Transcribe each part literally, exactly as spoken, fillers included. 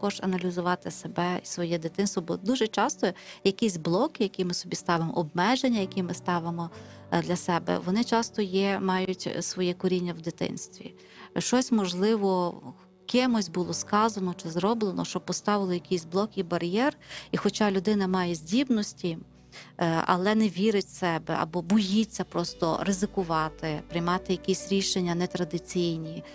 також аналізувати себе і своє дитинство, бо дуже часто якісь блоки, які ми собі ставимо, обмеження, які ми ставимо для себе, вони часто є, мають своє коріння в дитинстві. Щось, можливо, кимось було сказано чи зроблено, що поставило якийсь блок і бар'єр, і хоча людина має здібності, але не вірить в себе або боїться просто ризикувати, приймати якісь рішення нетрадиційні.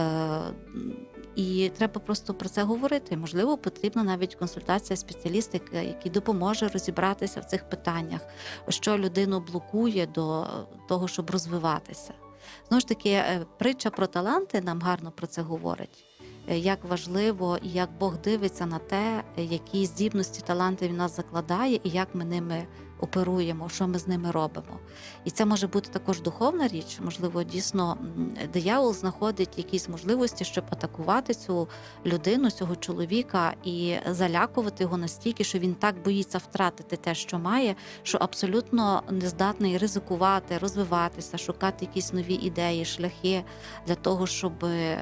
І треба просто про це говорити. Можливо, потрібна навіть консультація спеціаліста, який допоможе розібратися в цих питаннях, що людину блокує до того, щоб розвиватися. Знову ж таки, притча про таланти нам гарно про це говорить. Як важливо і як Бог дивиться на те, які здібності, таланти Він нас закладає і як ми ними оперуємо, що ми з ними робимо. І це може бути також духовна річ. Можливо, дійсно, диявол знаходить якісь можливості, щоб атакувати цю людину, цього чоловіка і залякувати його настільки, що він так боїться втратити те, що має, що абсолютно не здатний ризикувати, розвиватися, шукати якісь нові ідеї, шляхи для того, щоб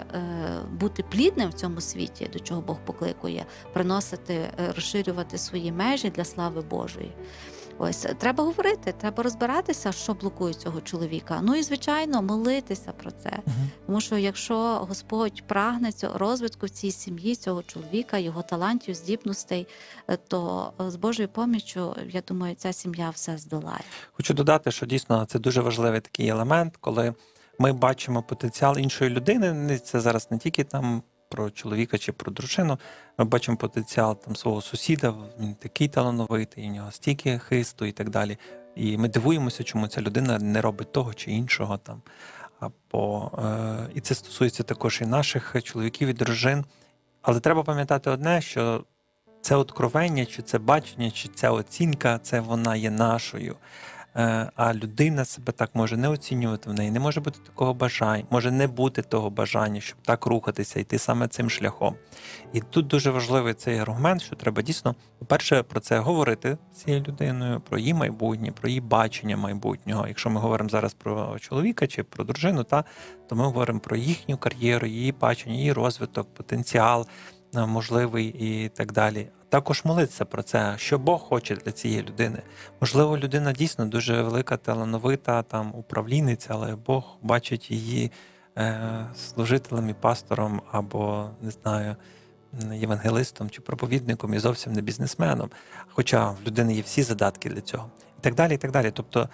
бути плідним в цьому світі, до чого Бог покликує, приносити, розширювати свої межі для слави Божої. Ось, треба говорити, треба розбиратися, що блокує цього чоловіка. Ну і, звичайно, молитися про це. Угу. Тому що якщо Господь прагне цього розвитку в цій сім'ї, цього чоловіка, його талантів, здібностей, то з Божою поміччю, я думаю, ця сім'я все здолає. Хочу додати, що дійсно це дуже важливий такий елемент, коли ми бачимо потенціал іншої людини. Це зараз не тільки там про чоловіка чи про дружину, ми бачимо потенціал там свого сусіда, він такий талановитий, у нього стільки хисту і так далі. І ми дивуємося, чому ця людина не робить того чи іншого там. Або, е, і це стосується також і наших чоловіків, і дружин. Але треба пам'ятати одне, що це откровення, чи це бачення, чи ця оцінка, це вона є нашою. А людина себе так може не оцінювати, в неї не може бути такого бажання, може не бути того бажання, щоб так рухатися, йти саме цим шляхом. І тут дуже важливий цей аргумент, що треба дійсно, по-перше, про це говорити з цією людиною, про її майбутнє, про її бачення майбутнього. Якщо ми говоримо зараз про чоловіка чи про дружину, та, то ми говоримо про їхню кар'єру, її бачення, її розвиток, потенціал можливий і так далі. Також молитися про це, що Бог хоче для цієї людини. Можливо, людина дійсно дуже велика, талановита, там, управлінниця, але Бог бачить її е, служителем і пастором або, не знаю, євангелистом чи проповідником і зовсім не бізнесменом. Хоча в людини є всі задатки для цього. І так далі, і так далі. Тобто,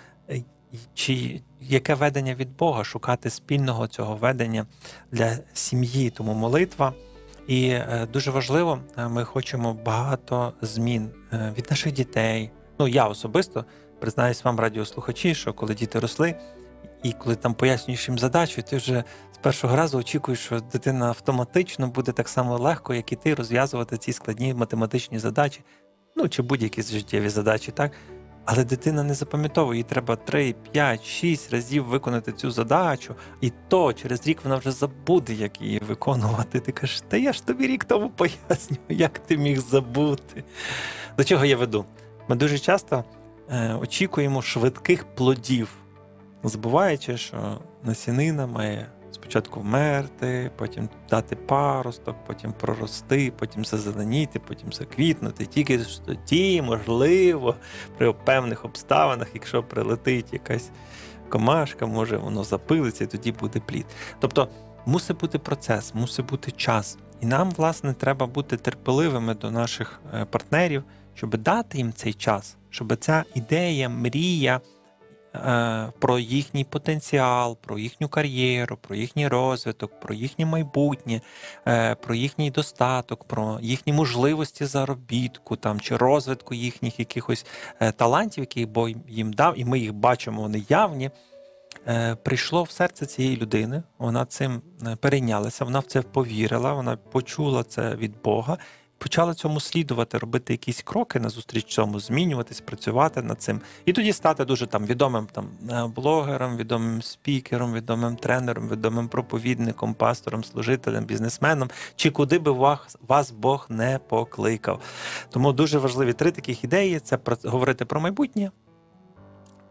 чи яке ведення від Бога, шукати спільного цього ведення для сім'ї, тому молитва. І дуже важливо, ми хочемо багато змін від наших дітей. Ну, я особисто, признаюсь вам, радіослухачі, що коли діти росли, і коли там пояснюєш їм задачу, ти вже з першого разу очікуєш, що дитина автоматично буде так само легко, як і ти, розв'язувати ці складні математичні задачі, ну, чи будь-які життєві задачі, так? Але дитина не запам'ятовує, їй треба три, п'ять, шість разів виконати цю задачу, і то через рік вона вже забуде, як її виконувати. Ти кажеш, та я ж тобі рік тому пояснюю, як ти міг забути. До чого я веду? Ми дуже часто е, очікуємо швидких плодів, забуваючи, що насінина має спочатку вмерти, потім дати паросток, потім прорости, потім зазеленіти, потім заквітнути. Тільки тоді, можливо, при певних обставинах, якщо прилетить якась комашка, може воно запилиться і тоді буде плід. Тобто мусить бути процес, мусить бути час. І нам, власне, треба бути терпеливими до наших партнерів, щоб дати їм цей час, щоб ця ідея, мрія, про їхній потенціал, про їхню кар'єру, про їхній розвиток, про їхнє майбутнє, про їхній достаток, про їхні можливості заробітку там, чи розвитку їхніх якихось талантів, які Бог їм дав, і ми їх бачимо, вони явні, прийшло в серце цієї людини, вона цим перейнялася, вона в це повірила, вона почула це від Бога, почала цьому слідувати, робити якісь кроки назустріч цьому, змінюватись, працювати над цим. І тоді стати дуже там відомим там блогером, відомим спікером, відомим тренером, відомим проповідником, пастором, служителем, бізнесменом, чи куди би вас, вас Бог не покликав. Тому дуже важливі три таких ідеї – це про, говорити про майбутнє,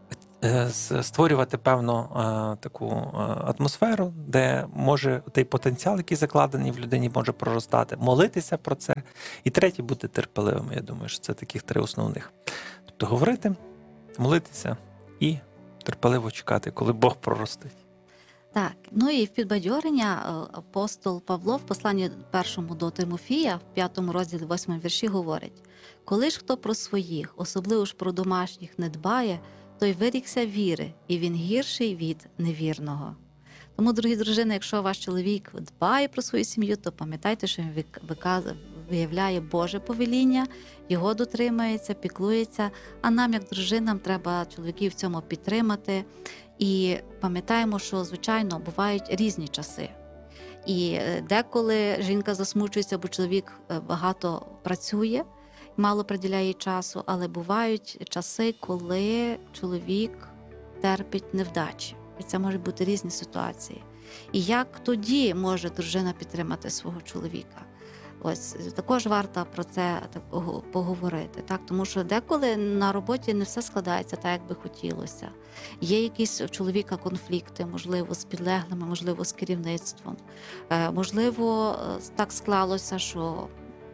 е, с- створювати певну е, таку е, атмосферу, де може той потенціал, який закладений в людині, може проростати, молитися про це. І третє, бути терпеливим. Я думаю, що це таких три основних. Тобто говорити, молитися і терпеливо чекати, коли Бог проростить. Так, ну і в підбадьорення е, апостол Павло в посланні першому до Тимофія, в п'ятому розділі восьмому вірші говорить: «Коли ж хто про своїх, особливо ж про домашніх, не дбає, той вирікся віри, і він гірший від невірного». Тому, дорогі дружини, якщо ваш чоловік дбає про свою сім'ю, то пам'ятайте, що він вик- виказ- виявляє Боже повеління, його дотримується, піклується, а нам, як дружинам, треба чоловіків в цьому підтримати. І пам'ятаємо, що, звичайно, бувають різні часи. І е, деколи жінка засмучується, бо чоловік е, багато працює, мало приділяє часу, але бувають часи, коли чоловік терпить невдачі. І це можуть бути різні ситуації. І як тоді може дружина підтримати свого чоловіка? Ось також варто про це так поговорити, так, тому що деколи на роботі не все складається так, як би хотілося. Є якісь у чоловіка конфлікти, можливо, з підлеглими, можливо, з керівництвом. Е, можливо, так склалося, що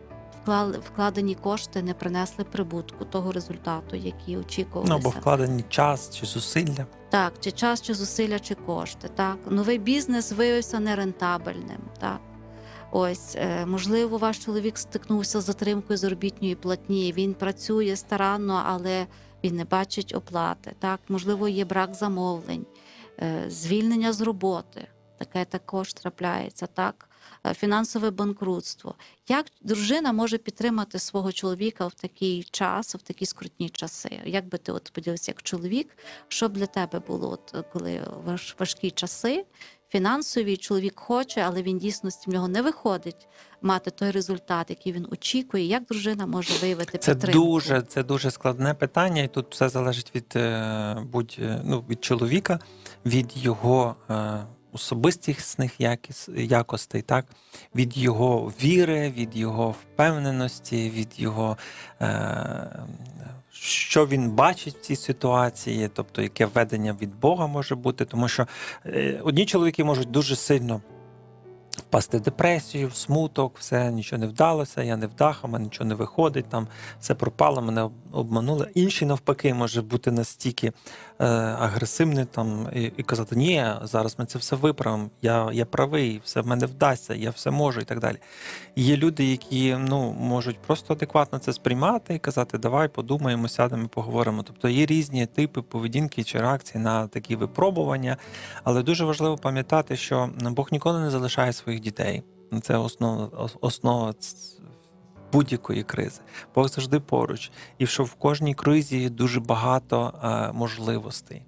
вкладені кошти не принесли прибутку того результату, який очікувалися. Ну, або вкладені час чи зусилля. Так, чи час, чи зусилля, чи кошти. Так, новий бізнес виявився нерентабельним. Так. Ось, можливо, ваш чоловік стикнувся з затримкою заробітної платні, він працює старанно, але він не бачить оплати. Так? Можливо, є брак замовлень, звільнення з роботи, таке також трапляється, так? Фінансове банкрутство. Як дружина може підтримати свого чоловіка в такий час, в такі скрутні часи? Як би ти от поділився як чоловік, що б для тебе було, от, коли важ, важкі часи, фінансові, чоловік хоче, але він дійсності в нього не виходить мати той результат, який він очікує. Як дружина може виявити Це підтримку? дуже, це дуже складне питання, і тут все залежить від, будь, ну, від чоловіка, від його е, особистісних якіс, якостей, так? Від його віри, від його впевненості, від його, е, що він бачить в цій ситуації, тобто яке ведення від Бога може бути, тому що е, одні чоловіки можуть дуже сильно впасти в депресію, в смуток, все, нічого не вдалося, я не вдаха, мене нічого не виходить, там все пропало, мене обманули. Інші, навпаки, може бути настільки е, агресивний там, і, і казати, ні, зараз ми це все виправимо, я, я правий, все в мене вдасться, я все можу і так далі. І є люди, які ну, можуть просто адекватно це сприймати і казати, давай подумаємо, сядемо і поговоримо. Тобто є різні типи поведінки чи реакції на такі випробування, але дуже важливо пам'ятати, що Бог ніколи не залишає своїх дітей. Це основа, основа будь-якої кризи. Бог завжди поруч. І що в кожній кризі дуже багато е, можливостей.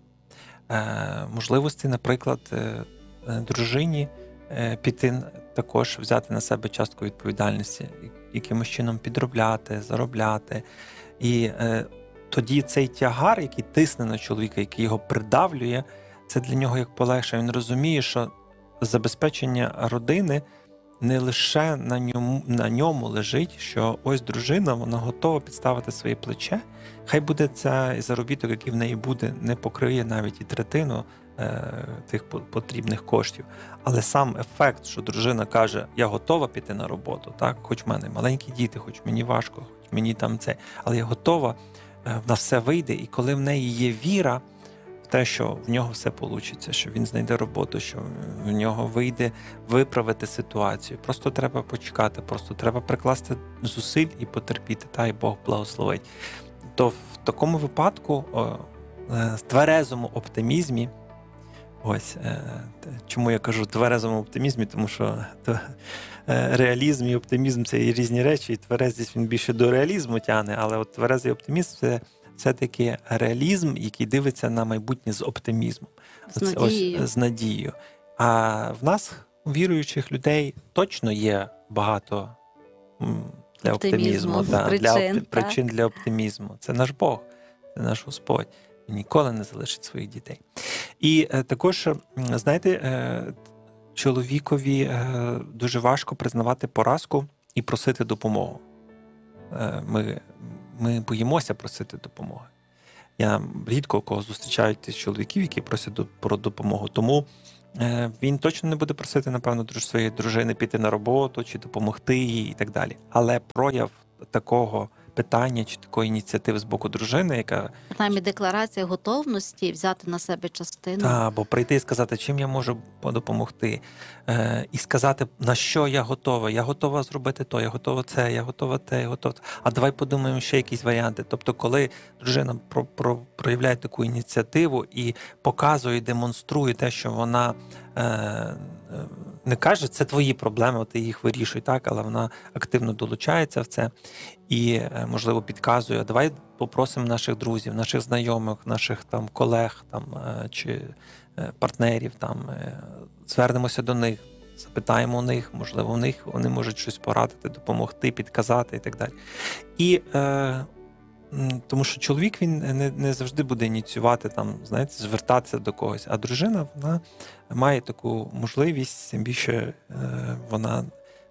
Е, можливості, наприклад, е, дружині е, піти також, взяти на себе частку відповідальності, якимось чином підробляти, заробляти. І е, тоді цей тягар, який тисне на чоловіка, який його придавлює, це для нього як полегшення. Він розуміє, що забезпечення родини не лише на ньому, на ньому лежить, що ось дружина, вона готова підставити своє плече. Хай буде цей заробіток, який в неї буде, не покриє навіть і третину е, тих потрібних коштів. Але сам ефект, що дружина каже, я готова піти на роботу, так, хоч в мене маленькі діти, хоч мені важко, хоч мені там це, але я готова, е, на все вийде. І коли в неї є віра, те, що в нього все вийде, що він знайде роботу, що в нього вийде виправити ситуацію. Просто треба почекати, просто треба прикласти зусиль і потерпіти, та й Бог благословить. То в такому випадку, в тверезому оптимізмі, ось чому я кажу тверезому оптимізмі, тому що реалізм і оптимізм – це і різні речі, і тверезість він більше до реалізму тягне, але от тверезий оптимізм – це все-таки реалізм, який дивиться на майбутнє з оптимізмом, з надією. Ось, з надією. А в нас, віруючих людей, точно є багато для оптимізму, оптимізму, да, причин, для, так. причин для оптимізму. Це наш Бог, це наш Господь. Він ніколи не залишить своїх дітей. І е, також, знаєте, е, чоловікові е, дуже важко признавати поразку і просити допомогу. Е, ми Ми боїмося просити допомоги. Я рідко кого зустрічаю тих чоловіків, які просять до- про допомогу. Тому е, він точно не буде просити, напевно, друж- своєї дружини піти на роботу чи допомогти їй і так далі. Але прояв такого питання чи такої ініціативи з боку дружини, яка Принаймні декларація готовності взяти на себе частину. та, або прийти і сказати, чим я можу допомогти, е, і сказати, на що я готова. Я готова зробити то, я готова це, я готова те, я готова. те. А давай подумаємо ще якісь варіанти. Тобто, коли дружина про, про, проявляє таку ініціативу і показує, демонструє те, що вона е, е, не каже, це твої проблеми, ти їх вирішуй, так, але вона активно долучається в це і, е, можливо, підказує, а давай попросимо наших друзів, наших знайомих, наших там колег там, е, чи е, партнерів, там, е, звернемося до них, запитаємо у них, можливо, у них вони можуть щось порадити, допомогти, підказати і так далі. І е, м, тому що чоловік він не, не завжди буде ініціювати, там, знаєте, звертатися до когось, а дружина вона має таку можливість, тим більше е, вона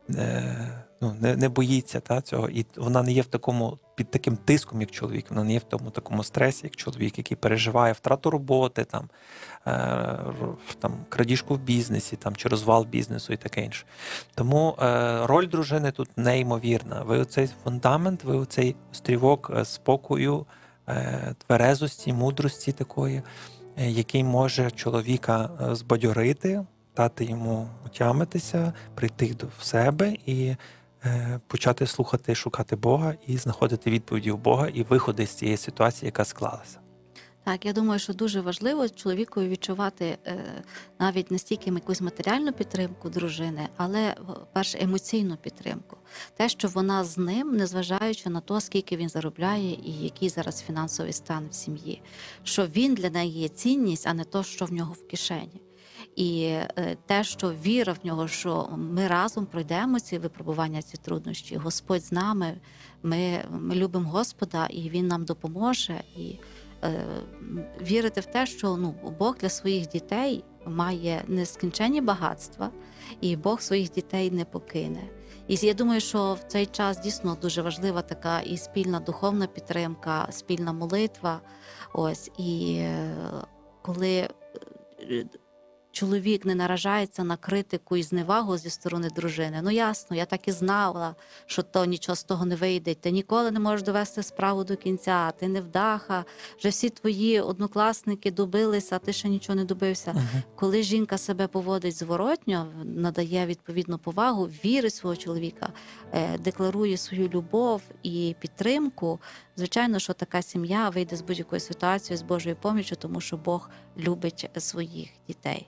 е, ну, не, не боїться та, цього, і вона не є в такому під таким тиском, як чоловік, вона не є в тому такому стресі, як чоловік, який переживає втрату роботи, там, е, р- там, крадіжку в бізнесі, там, чи розвал бізнесу і таке інше. Тому е, роль дружини тут неймовірна. Ви оцей фундамент, ви оцей острівок е, спокою, е, тверезості, мудрості такої, е, який може чоловіка е, збадьорити, дати йому отямитися, прийти до в себе і е, почати слухати, шукати Бога і знаходити відповіді в Бога і виходи з цієї ситуації, яка склалася. Так, я думаю, що дуже важливо чоловікові відчувати е, навіть не стільки якусь матеріальну підтримку дружини, але перше емоційну підтримку. Те, що вона з ним, незважаючи на те, скільки він заробляє і який зараз фінансовий стан в сім'ї, що він для неї є цінність, а не то, що в нього в кишені. І е, те, що віра в нього, що ми разом пройдемо ці випробування, ці труднощі, Господь з нами, ми, ми любимо Господа, і Він нам допоможе. І е, вірити в те, що ну, Бог для своїх дітей має нескінченні багатства, і Бог своїх дітей не покине. І я думаю, що в цей час дійсно дуже важлива така і спільна духовна підтримка, спільна молитва. Ось, і е, коли е, чоловік не наражається на критику і зневагу зі сторони дружини. Ну ясно, я так і знала, що то нічого з того не вийде. Ти ніколи не можеш довести справу до кінця, ти невдаха, вже всі твої однокласники добилися, а ти ще нічого не добився. Мгм. Коли жінка себе поводить зворотньо, надає відповідну повагу, вірить в свого чоловіка, е, декларує свою любов і підтримку, звичайно, що така сім'я вийде з будь-якої ситуації з Божою поміччю, тому що Бог любить своїх дітей.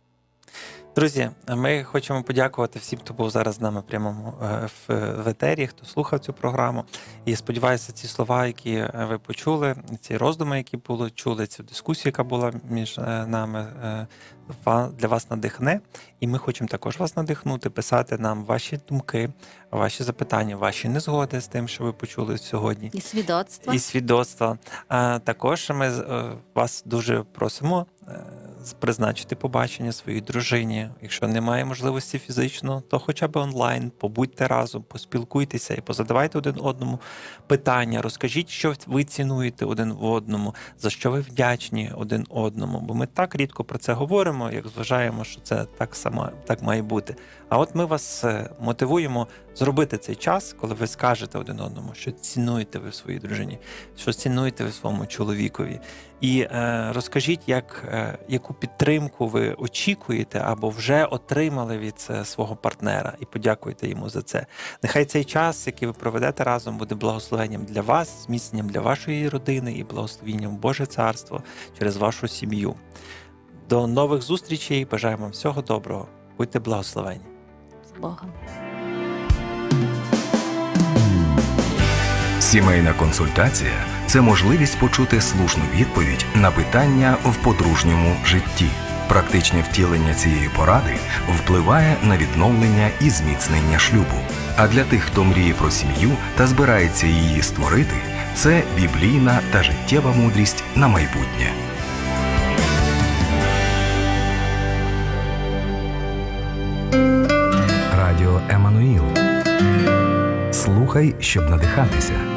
Друзі, ми хочемо подякувати всім, хто був зараз з нами в прямому е, в, в етері, хто слухав цю програму. І сподіваюся, ці слова, які е, ви почули, ці роздуми, які були чули, цю дискусію, яка була між е, нами, е, ва- для вас надихне. І ми хочемо також вас надихнути, писати нам ваші думки, ваші запитання, ваші незгоди з тим, що ви почули сьогодні. І свідоцтва. І свідоцтва. А також ми е, вас дуже просимо е, з- призначити побачення своїй дружині. Якщо немає можливості фізично, то хоча б онлайн, побудьте разом, поспілкуйтеся і позадавайте один одному питання. Розкажіть, що ви цінуєте один в одному, за що ви вдячні один одному. Бо ми так рідко про це говоримо, як вважаємо, що це так само так має бути. А от ми вас е, мотивуємо зробити цей час, коли ви скажете один одному, що цінуєте ви в своїй дружині, що цінуєте ви в своєму чоловікові. І е, розкажіть, як, е, яку підтримку ви очікуєте або вже отримали від е, свого партнера, і подякуйте йому за це. Нехай цей час, який ви проведете разом, буде благословенням для вас, зміцненням для вашої родини і благословенням в Боже Царство через вашу сім'ю. До нових зустрічей, бажаємо вам всього доброго. Будьте благословені. З Богом. Сімейна консультація – це можливість почути слушну відповідь на питання в подружньому житті. Практичне втілення цієї поради впливає на відновлення і зміцнення шлюбу. А для тих, хто мріє про сім'ю та збирається її створити, це біблійна та життєва мудрість на майбутнє. Радіо Еммануїл. Слухай, щоб надихатися.